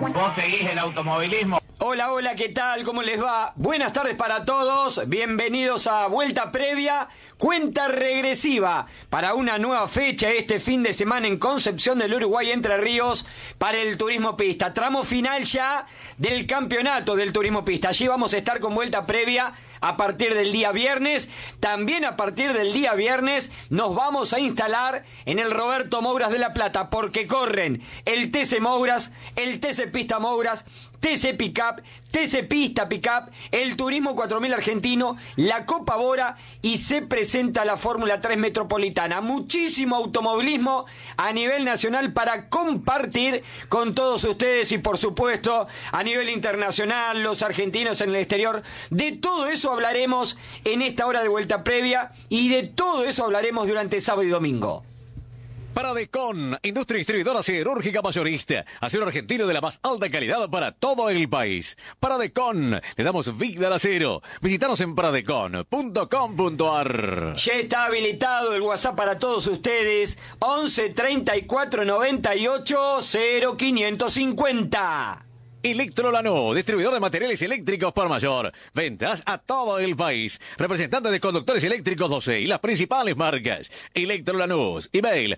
¿Vos seguís el automovilismo? Hola, hola, ¿qué tal? ¿Cómo les va? Buenas tardes para todos, bienvenidos a Vuelta Previa, cuenta regresiva para una nueva fecha este fin de semana en Concepción del Uruguay, Entre Ríos, para el Turismo Pista. Tramo final ya del campeonato del Turismo Pista. Allí vamos a estar con Vuelta Previa a partir del día viernes. También a partir del día viernes nos vamos a instalar en el Roberto Mouras de La Plata, porque corren el TC Mouras, el TC Pista Mouras, TC Pickup, TC Pista Pickup, el Turismo 4000 argentino, la Copa Bora y se presenta la Fórmula 3 Metropolitana. Muchísimo automovilismo a nivel nacional para compartir con todos ustedes y por supuesto a nivel internacional, los argentinos en el exterior. De todo eso hablaremos en esta hora de Vuelta Previa y de todo eso hablaremos durante sábado y domingo. Paradecon, industria distribuidora siderúrgica mayorista, acero argentino de la más alta calidad para todo el país. Paradecon, le damos vida al acero. Visítanos en paradecon.com.ar. Ya está habilitado el WhatsApp para todos ustedes, 11 34 98 0550. Electrolanús, distribuidor de materiales eléctricos por mayor. Ventas a todo el país. Representante de conductores eléctricos 12 y las principales marcas. Electrolanús. Email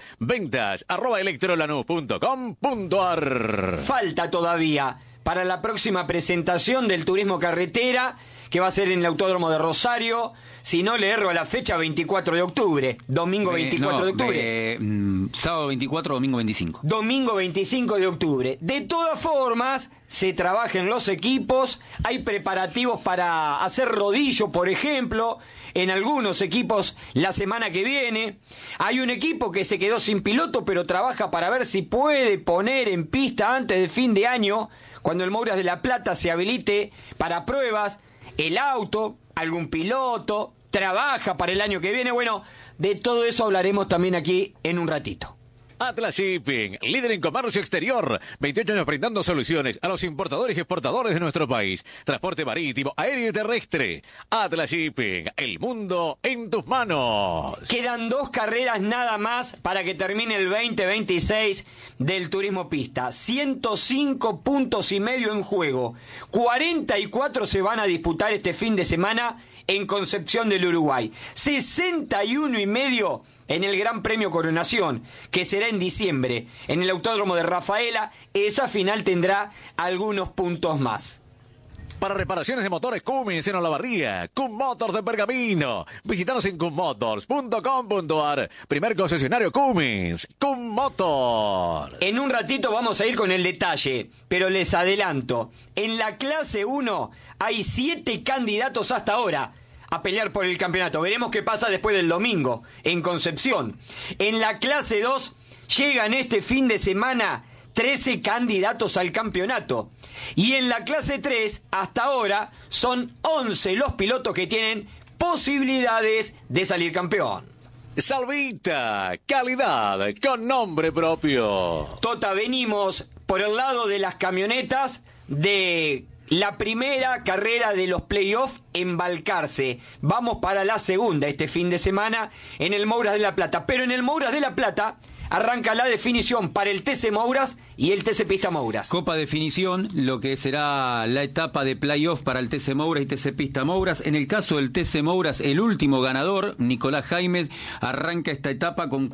ventas@electrolanús.com.ar. Falta todavía para la próxima presentación del turismo carretera, que va a ser en el Autódromo de Rosario, si no le erro a la fecha, 24 de octubre, domingo 24 de octubre. Sábado 24, domingo 25. Domingo 25 de octubre. De todas formas, se trabaja en los equipos, hay preparativos para hacer rodillo, por ejemplo, en algunos equipos la semana que viene. Hay un equipo que se quedó sin piloto, pero trabaja para ver si puede poner en pista antes de fin de año, cuando el Mouras de La Plata se habilite para pruebas, el auto, algún piloto, trabaja para el año que viene. Bueno, de todo eso hablaremos también aquí en un ratito. Atlas Shipping, líder en comercio exterior, 28 años brindando soluciones a los importadores y exportadores de nuestro país. Transporte marítimo, aéreo y terrestre. Atlas Shipping, el mundo en tus manos. Quedan 2 carreras nada más para que termine el 2026 del Turismo Pista. 105 puntos y medio en juego. 44 se van a disputar este fin de semana en Concepción del Uruguay. 61 y medio en el Gran Premio Coronación, que será en diciembre, en el Autódromo de Rafaela. Esa final tendrá algunos puntos más. Para reparaciones de motores Cummins en Olavarría, Cum Motors de Pergamino. Visítanos en cummotors.com.ar. Primer concesionario Cummins, Cum Motors. En un ratito vamos a ir con el detalle, pero les adelanto, en la clase 1 hay 7 candidatos hasta ahora a pelear por el campeonato. Veremos qué pasa después del domingo en Concepción. En la clase 2 llegan este fin de semana 13 candidatos al campeonato. Y en la clase 3 hasta ahora son 11 los pilotos que tienen posibilidades de salir campeón. Salvita, calidad con nombre propio. Tota, venimos por el lado de las camionetas de la primera carrera de los playoffs en Balcarce. Vamos para la segunda este fin de semana en el Mouras de La Plata. Pero en el Mouras de La Plata arranca la definición para el TC Mouras y el TC Pista Mouras. Copa definición, lo que será la etapa de playoff para el TC Mouras y TC Pista Mouras. En el caso del TC Mouras, el último ganador, Nicolás Jaimes, arranca esta etapa con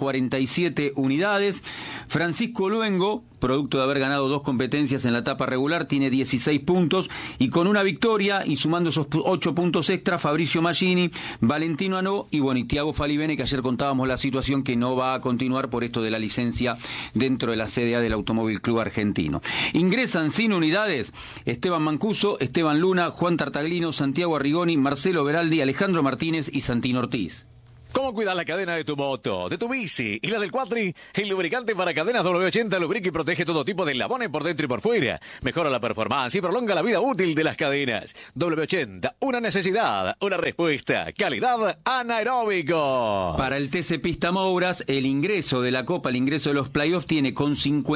47 unidades. Francisco Luengo, producto de haber ganado 2 competencias en la etapa regular, tiene 16 puntos, y con una victoria y sumando esos 8 puntos extra, Fabricio Maggini, Valentino Anó y Tiago Falivene, que ayer contábamos la situación que no va a continuar por esto de la licencia dentro de la CDA del Automóvil Club Argentino. Ingresan sin unidades Esteban Mancuso, Esteban Luna, Juan Tartaglino, Santiago Arrigoni, Marcelo Beraldi, Alejandro Martínez y Santino Ortiz. ¿Cómo cuidar la cadena de tu moto, de tu bici y la del Quattri? El lubricante para cadenas W80 lubrica y protege todo tipo de eslabones por dentro y por fuera. Mejora la performance y prolonga la vida útil de las cadenas. W80, una necesidad, una respuesta. Calidad anaeróbico. Para el TC Pista Mouras, el ingreso de la Copa, el ingreso de los playoffs, tiene con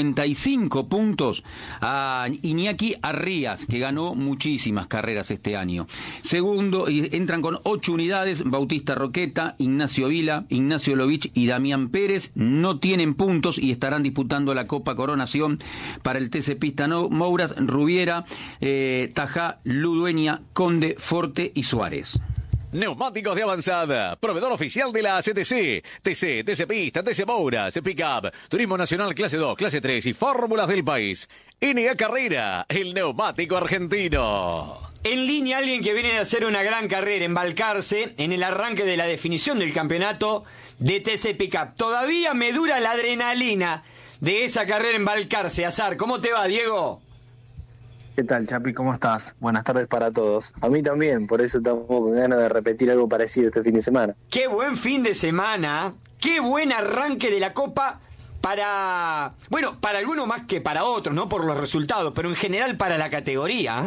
55 puntos a Iñaki Arrías, que ganó muchísimas carreras este año. Segundo, y entran con 8 unidades, Bautista Roqueta, Ignacio Ignacio Vila, Ignacio Lovich y Damián Pérez. No tienen puntos y estarán disputando la Copa Coronación para el TC Pista Mouras, Rubiera, Tajá, Ludueña, Conde, Forte y Suárez. Neumáticos de Avanzada, proveedor oficial de la CTC, TC Pista, TC Mouras, Pickup, Turismo Nacional Clase 2, Clase 3 y Fórmulas del país. NA Carrera, el neumático argentino. En línea alguien que viene de hacer una gran carrera, embalcarse en el arranque de la definición del campeonato de TC Pickup. Todavía me dura la adrenalina de esa carrera embalcarse. Azar, ¿cómo te va, Diego? ¿Qué tal, Chapi? ¿Cómo estás? Buenas tardes para todos. A mí también, por eso estamos con ganas de repetir algo parecido este fin de semana. Qué buen fin de semana, qué buen arranque de la Copa para algunos más que para otros, ¿no? Por los resultados, pero en general para la categoría.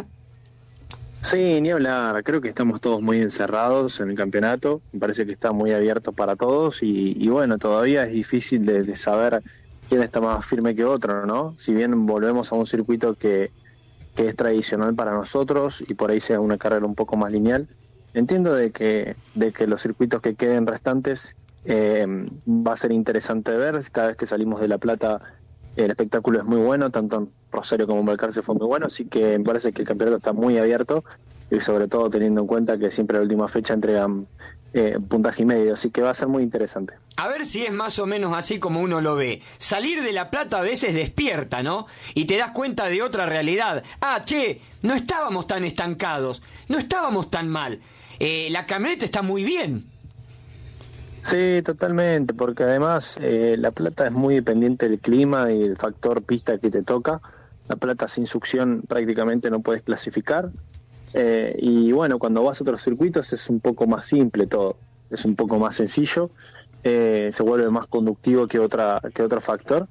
Sí, ni hablar. Creo que estamos todos muy encerrados en el campeonato. Me parece que está muy abierto para todos y bueno, todavía es difícil de saber quién está más firme que otro, ¿no? Si bien volvemos a un circuito que es tradicional para nosotros y por ahí sea una carrera un poco más lineal. Entiendo de que los circuitos que queden restantes va a ser interesante de ver. Cada vez que salimos de La Plata el espectáculo es muy bueno, tanto en Rosario como en Balcarce fue muy bueno, así que me parece que el campeonato está muy abierto y sobre todo teniendo en cuenta que siempre a la última fecha entregan puntaje y medio, así que va a ser muy interesante. A ver si es más o menos así como uno lo ve. Salir de La Plata a veces despierta, ¿no? Y te das cuenta de otra realidad. No estábamos tan estancados, no estábamos tan mal. La camioneta está muy bien. Sí, totalmente, porque además La Plata es muy dependiente del clima y del factor pista que te toca. La Plata sin succión prácticamente no puedes clasificar. Y bueno, cuando vas a otros circuitos es un poco más simple todo, es un poco más sencillo, se vuelve más conductivo que otro factor,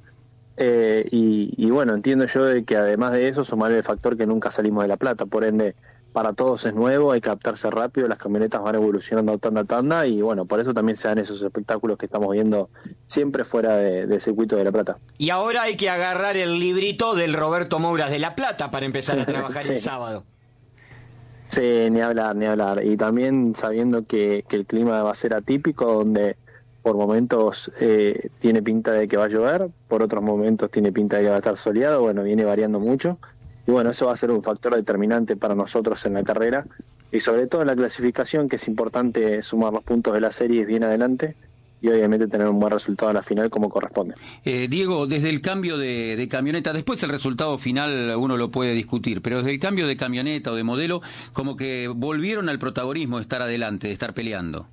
y bueno, entiendo yo de que además de eso sumar el factor que nunca salimos de La Plata, por ende para todos es nuevo, hay que adaptarse rápido, las camionetas van evolucionando tanda a tanda y bueno, por eso también se dan esos espectáculos que estamos viendo siempre fuera del circuito de La Plata. Y ahora hay que agarrar el librito del Roberto Mouras de La Plata para empezar a trabajar Sí. El sábado. Sí, ni hablar. Y también sabiendo que el clima va a ser atípico, donde por momentos tiene pinta de que va a llover, por otros momentos tiene pinta de que va a estar soleado, bueno, viene variando mucho. Y bueno, eso va a ser un factor determinante para nosotros en la carrera y sobre todo en la clasificación, que es importante sumar los puntos de la serie bien adelante y obviamente tener un buen resultado en la final como corresponde. Diego, desde el cambio de camioneta, después el resultado final uno lo puede discutir, pero desde el cambio de camioneta o de modelo, como que volvieron al protagonismo de estar adelante, de estar peleando.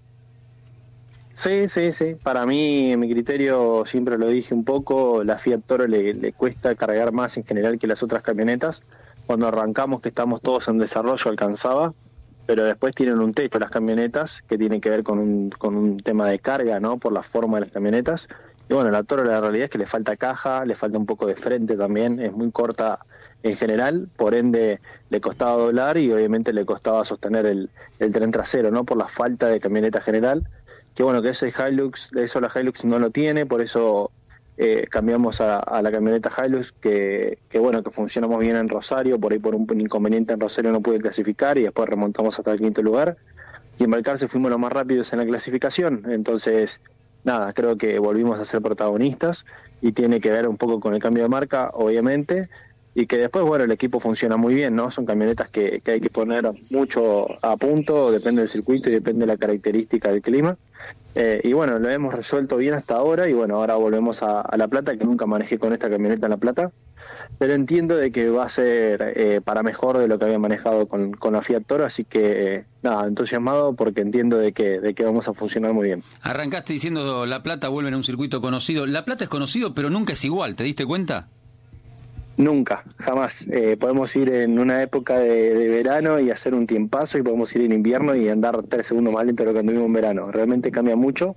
Sí. Para mí, en mi criterio, siempre lo dije un poco, la Fiat Toro le cuesta cargar más en general que las otras camionetas. Cuando arrancamos, que estamos todos en desarrollo, alcanzaba, pero después tienen un techo las camionetas que tiene que ver con un tema de carga, ¿no? Por la forma de las camionetas. Y bueno, la Toro la realidad es que le falta caja, le falta un poco de frente también, es muy corta en general, por ende le costaba doblar y obviamente le costaba sostener el tren trasero, ¿no? Por la falta de camioneta general, que bueno, que eso la Hilux no lo tiene, por eso cambiamos a la camioneta Hilux, que bueno, que funciona muy bien en Rosario, por ahí por un inconveniente en Rosario no pude clasificar y después remontamos hasta el 5º lugar, y en Balcarce fuimos los más rápidos en la clasificación, entonces nada, creo que volvimos a ser protagonistas y tiene que ver un poco con el cambio de marca, obviamente, y que después, bueno, el equipo funciona muy bien, ¿no? Son camionetas que hay que poner mucho a punto, depende del circuito y depende de la característica del clima. Y bueno, lo hemos resuelto bien hasta ahora y bueno, ahora volvemos a La Plata, que nunca manejé con esta camioneta en La Plata, pero entiendo de que va a ser para mejor de lo que había manejado con la Fiat Toro, así que nada, entusiasmado porque entiendo de que vamos a funcionar muy bien. Arrancaste diciendo La Plata vuelve a un circuito conocido. La Plata es conocido, pero nunca es igual, ¿te diste cuenta? Nunca, jamás. Podemos ir en una época de verano y hacer un tiempazo y podemos ir en invierno y andar 3 segundos más lento de lo que anduvimos en verano. Realmente cambia mucho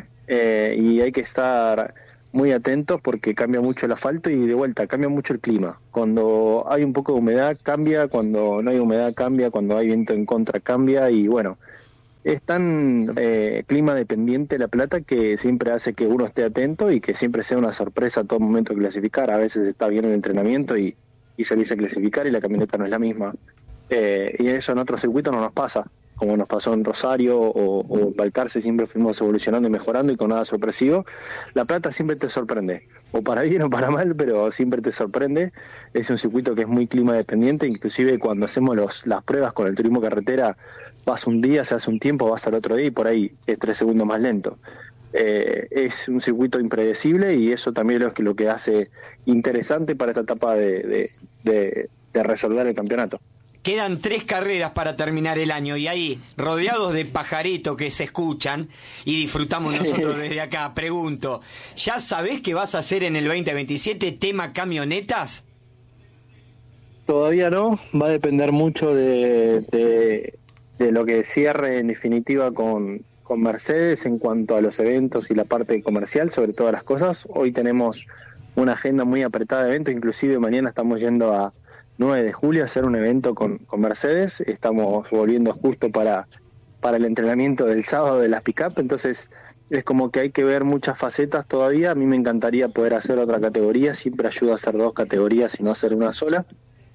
y hay que estar muy atentos porque cambia mucho el asfalto y de vuelta cambia mucho el clima. Cuando hay un poco de humedad cambia, cuando no hay humedad cambia, cuando hay viento en contra cambia y bueno, es tan clima dependiente La Plata que siempre hace que uno esté atento y que siempre sea una sorpresa a todo momento de clasificar. A veces está bien el entrenamiento y salís a clasificar y la camioneta no es la misma. Y eso en otros circuitos no nos pasa. como nos pasó en Rosario o en Balcarce, siempre fuimos evolucionando y mejorando y con nada sorpresivo. La Plata siempre te sorprende, o para bien o para mal, pero siempre te sorprende. Es un circuito que es muy clima dependiente, inclusive cuando hacemos las pruebas con el turismo carretera, vas un día, se hace un tiempo, vas al otro día y por ahí es 3 segundos más lento. Es un circuito impredecible y eso también es lo que hace interesante para esta etapa de resolver el campeonato. Quedan 3 carreras para terminar el año y ahí, rodeados de pajaritos que se escuchan y disfrutamos nosotros desde acá, pregunto, ¿ya sabés qué vas a hacer en el 2027 tema camionetas? Todavía no, va a depender mucho de lo que cierre en definitiva con Mercedes en cuanto a los eventos y la parte comercial, sobre todas las cosas. Hoy tenemos una agenda muy apretada de eventos, inclusive mañana estamos yendo a 9 de julio a hacer un evento con Mercedes, estamos volviendo justo para el entrenamiento del sábado de las pick-up, entonces es como que hay que ver muchas facetas todavía. A mí me encantaría poder hacer otra categoría, siempre ayuda a hacer 2 categorías y no hacer una sola,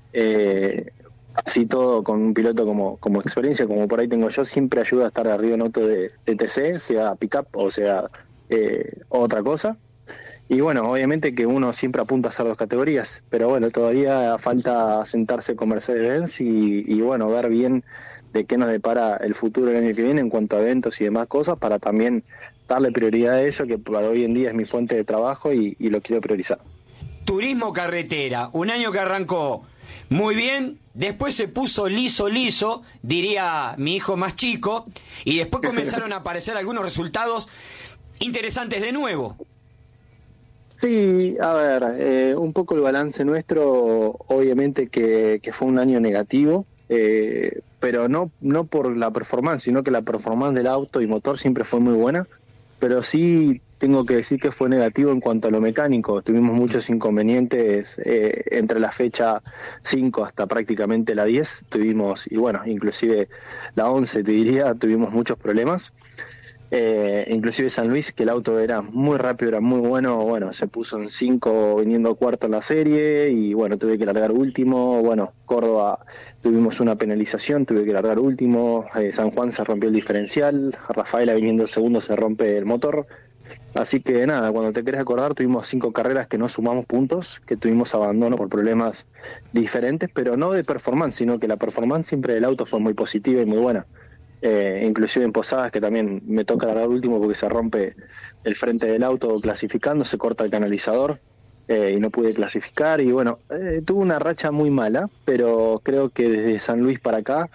así todo con un piloto como experiencia, como por ahí tengo yo, siempre ayuda a estar arriba en auto de TC, sea pick-up o sea otra cosa. Y bueno, obviamente que uno siempre apunta a hacer 2 categorías, pero bueno, todavía falta sentarse con Mercedes-Benz y bueno, ver bien de qué nos depara el futuro el año que viene en cuanto a eventos y demás cosas, para también darle prioridad a eso, que para hoy en día es mi fuente de trabajo y lo quiero priorizar. Turismo carretera, un año que arrancó muy bien, después se puso liso, diría mi hijo más chico, y después comenzaron a aparecer algunos resultados interesantes de nuevo. Sí, a ver, un poco el balance nuestro, obviamente que fue un año negativo, pero no por la performance, sino que la performance del auto y motor siempre fue muy buena, pero sí tengo que decir que fue negativo en cuanto a lo mecánico. Tuvimos muchos inconvenientes entre la fecha 5 hasta prácticamente la 10, y bueno, inclusive la 11 te diría, tuvimos muchos problemas. Inclusive San Luis, que el auto era muy rápido, era muy bueno, se puso en 5 viniendo cuarto en la serie y bueno, tuve que largar último. Bueno, Córdoba tuvimos una penalización, tuve que largar último. San Juan se rompió el diferencial, Rafaela viniendo segundo se rompe el motor. Así que nada, cuando te querés acordar, tuvimos 5 carreras que no sumamos puntos, que tuvimos abandono por problemas diferentes, pero no de performance, sino que la performance siempre del auto fue muy positiva y muy buena. Inclusive en Posadas, que también me toca largar último porque se rompe el frente del auto clasificando, se corta el canalizador y no pude clasificar y bueno, tuve una racha muy mala, pero creo que desde San Luis para acá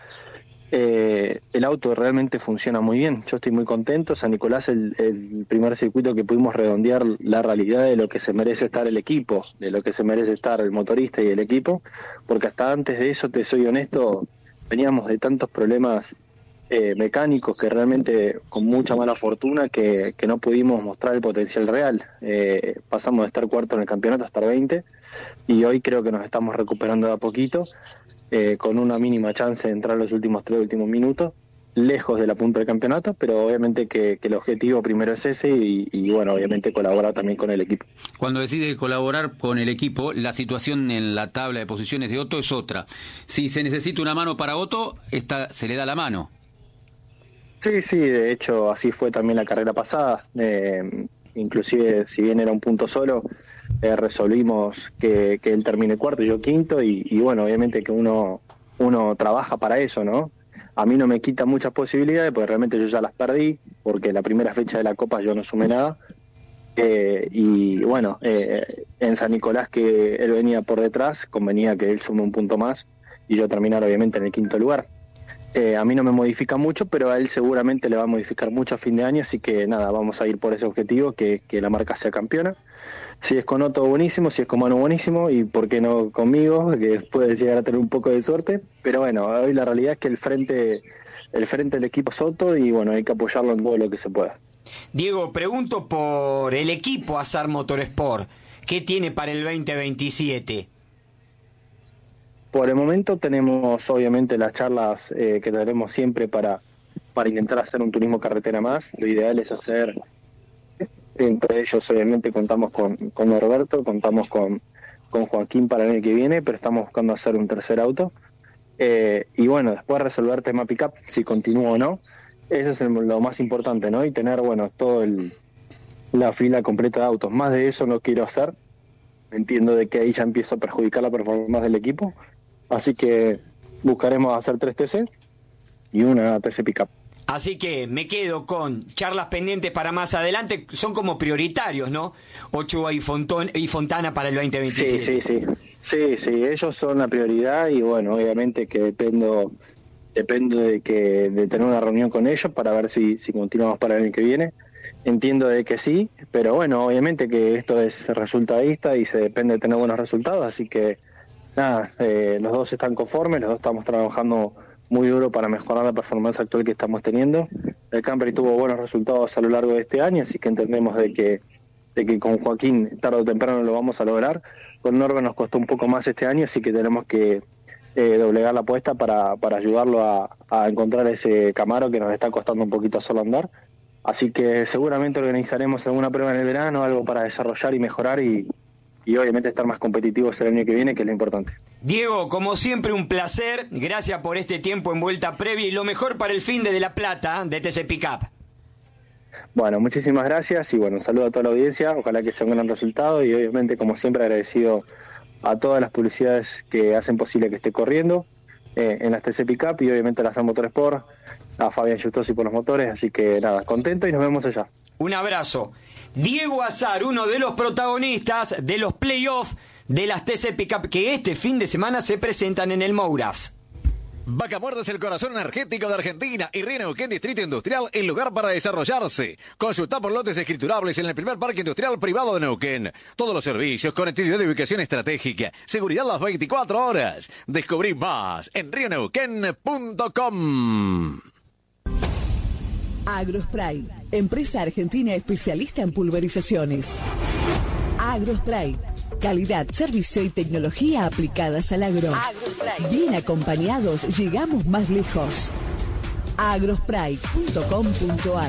el auto realmente funciona muy bien. Yo estoy muy contento. San Nicolás es el primer circuito que pudimos redondear la realidad de lo que se merece estar el equipo, de lo que se merece estar el motorista y el equipo, porque hasta antes de eso, te soy honesto, veníamos de tantos problemas mecánicos que realmente con mucha mala fortuna que no pudimos mostrar el potencial real. Pasamos de estar cuarto en el campeonato a estar 20 y hoy creo que nos estamos recuperando de a poquito, con una mínima chance de entrar los últimos 3 últimos minutos, lejos de la punta del campeonato, pero obviamente que el objetivo primero es ese y bueno, obviamente colaborar también con el equipo. Cuando decide colaborar con el equipo, la situación en la tabla de posiciones de Otto es otra. Si se necesita una mano para Otto, se le da la mano. Sí, de hecho así fue también la carrera pasada, inclusive si bien era un punto solo, resolvimos que él termine cuarto y yo quinto y bueno, obviamente que uno trabaja para eso, ¿no? A mí no me quita muchas posibilidades porque realmente yo ya las perdí, porque la primera fecha de la Copa yo no sumé nada, y bueno, en San Nicolás, que él venía por detrás, convenía que él sume un punto más y yo terminar obviamente en el quinto lugar. A mí no me modifica mucho, pero a él seguramente le va a modificar mucho a fin de año, así que nada, vamos a ir por ese objetivo, que la marca sea campeona. Si es con Otto, buenísimo, si es con Manu, buenísimo, y por qué no conmigo, que puede llegar a tener un poco de suerte, pero bueno, hoy la realidad es que el frente del equipo es Otto y bueno, hay que apoyarlo en todo lo que se pueda. Diego, pregunto por el equipo Azar Motorsport, ¿qué tiene para el 2027? Por el momento tenemos obviamente las charlas que tendremos siempre para intentar hacer un turismo carretera más. Lo ideal es hacer, entre ellos obviamente contamos con Norberto, contamos con Joaquín para el año que viene, pero estamos buscando hacer un tercer auto. y bueno, después resolver tema pick-up, si continúo o no. Eso es lo más importante, ¿no? Y tener, bueno, la fila completa de autos. Más de eso no quiero hacer. Entiendo de que ahí ya empiezo a perjudicar la performance del equipo. Así que buscaremos hacer 3 TC y una TC Pickup. Así que me quedo con charlas pendientes para más adelante. Son como prioritarios, ¿no? Ochoa y Fontana para el 2027. Sí, ellos son la prioridad y bueno, obviamente que dependo de tener una reunión con ellos para ver si continuamos para el año que viene. Entiendo de que sí, pero bueno, obviamente que esto es resultadista y se depende de tener buenos resultados, así que nada, los dos están conformes, los dos estamos trabajando muy duro para mejorar la performance actual que estamos teniendo. El Camry tuvo buenos resultados a lo largo de este año, así que entendemos de que con Joaquín tarde o temprano lo vamos a lograr. Con Norbert nos costó un poco más este año, así que tenemos que doblegar la apuesta para ayudarlo a encontrar ese Camaro que nos está costando un poquito solo andar. Así que seguramente organizaremos alguna prueba en el verano, algo para desarrollar y mejorar y obviamente estar más competitivos el año que viene, que es lo importante. Diego, como siempre, un placer. Gracias por este tiempo en Vuelta Previa y lo mejor para el fin de La Plata de TC Pickup. Bueno, muchísimas gracias y bueno, un saludo a toda la audiencia. Ojalá que sea un gran resultado y obviamente, como siempre, agradecido a todas las publicidades que hacen posible que esté corriendo en las TC Pickup y obviamente a la Sam Motorsport, a Fabián Justosi por los motores, así que nada, contento y nos vemos allá. Un abrazo. Diego Azar, uno de los protagonistas de los playoffs de las TC Pickup que este fin de semana se presentan en el Mouras. Vaca Muerta es el corazón energético de Argentina y Río Neuquén Distrito Industrial el lugar para desarrollarse. Consulta por lotes escriturables en el primer parque industrial privado de Neuquén. Todos los servicios, conectividad de ubicación estratégica, seguridad las 24 horas. Descubrí más en rioneuquén.com. Agrospray, empresa argentina especialista en pulverizaciones. Agrospray, calidad, servicio y tecnología aplicadas al agro. Agrospray. Bien acompañados, llegamos más lejos. agrospray.com.ar.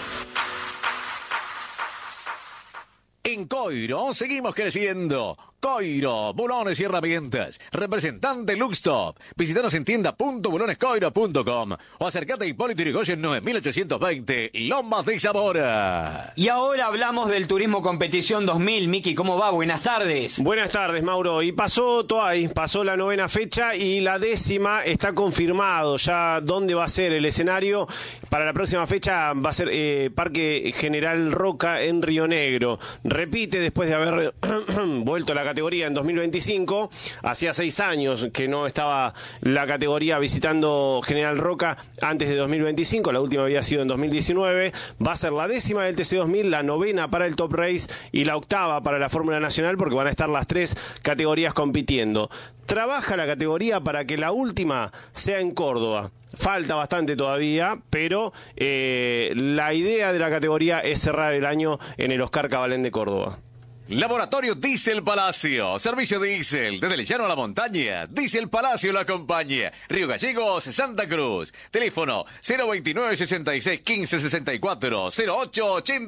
En Coiro seguimos creciendo. Coiro, bulones y herramientas. Representante Luxtop. Visítanos en tienda.bulonescoiro.com o acércate a Hipólito Yrigoyen 9820, Lomas de Zamora. Y ahora hablamos del Turismo Competición 2000. Miki, ¿cómo va? Buenas tardes. Buenas tardes, Mauro. Y pasó Toay, pasó la 9ª fecha y la 10ª está confirmado ya dónde va a ser el escenario. Para la próxima fecha va a ser Parque General Roca en Río Negro. Repite después de haber vuelto a la categoría en 2025. Hacía 6 años que no estaba la categoría visitando General Roca antes de 2025. La última había sido en 2019. Va a ser la 10ª del TC2000, la 9ª para el Top Race y la 8ª para la Fórmula Nacional, porque van a estar las 3 categorías compitiendo. Trabaja la categoría para que la última sea en Córdoba. Falta bastante todavía, pero la idea de la categoría es cerrar el año en el Oscar Cabalén de Córdoba. Laboratorio Diesel Palacio. Servicio diésel. Desde el llano a la montaña. Diesel Palacio lo acompaña. Río Gallegos, Santa Cruz. Teléfono 029 66 15 64 08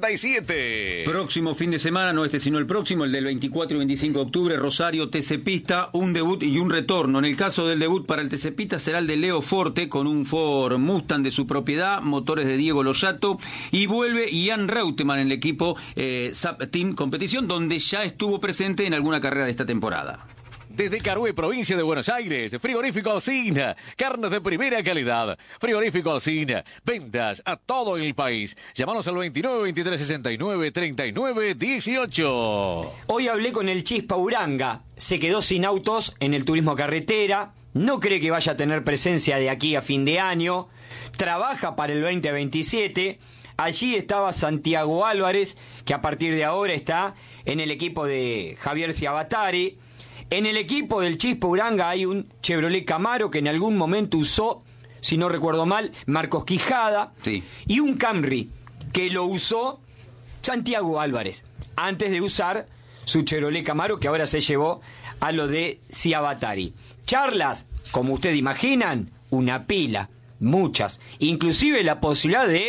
87. Próximo fin de semana, no este sino el próximo, el del 24 y 25 de octubre, Rosario TC Pista, un debut y un retorno. En el caso del debut para el TC Pista será el de Leo Forte con un Ford Mustang de su propiedad, motores de Diego Loyato, y vuelve Ian Reutemann en el equipo SAP Team Competición, donde ya estuvo presente en alguna carrera de esta temporada. Desde Carué, provincia de Buenos Aires, Frigorífico Alsina, carnes de primera calidad. Frigorífico Alsina, ventas a todo el país. Llámanos al 29 23 69 39 18. Hoy hablé con el Chispa Uranga. Se quedó sin autos en el turismo carretera. No cree que vaya a tener presencia de aquí a fin de año. Trabaja para el 2027. Allí estaba Santiago Álvarez, que a partir de ahora está en el equipo de Javier Ciabatari. En el equipo del Chispa Uranga hay un Chevrolet Camaro que en algún momento usó, si no recuerdo mal, Marcos Quijada. Sí. Y un Camry que lo usó Santiago Álvarez antes de usar su Chevrolet Camaro, que ahora se llevó a lo de Ciabatari. Charlas, como ustedes imaginan, una pila, muchas. Inclusive la posibilidad de